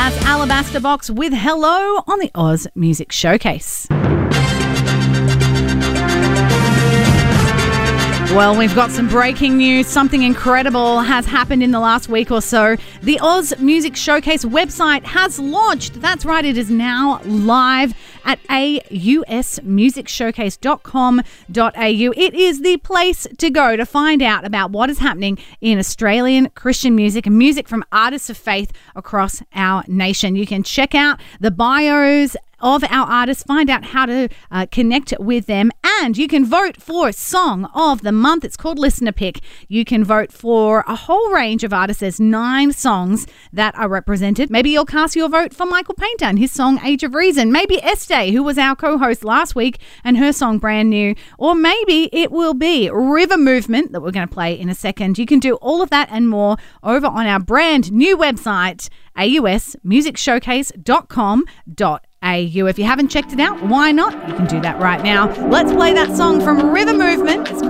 That's Alabaster Box with Hello on the Oz Music Showcase. Well, we've got some breaking news. Something incredible has happened in the last week or so. The Oz Music Showcase website has launched. That's right, it is now live at ausmusicshowcase.com.au. It is the place to go to find out about what is happening in Australian Christian music and music from artists of faith across our nation. You can check out the bios of our artists, find out how to connect with them, and you can vote for Song of the Month. It's called Listener Pick. You can vote for a whole range of artists. There's 9 songs that are represented. Maybe you'll cast your vote for Michael Painter and his song Age of Reason. Maybe Estee, who was our co-host last week, and her song Brand New. Or maybe it will be River Movement that we're going to play in a second. You can do all of that and more over on our brand new website, ausmusicshowcase.com.au. If you haven't checked it out, why not? You can do that right now. Let's play that song from River Movement. It's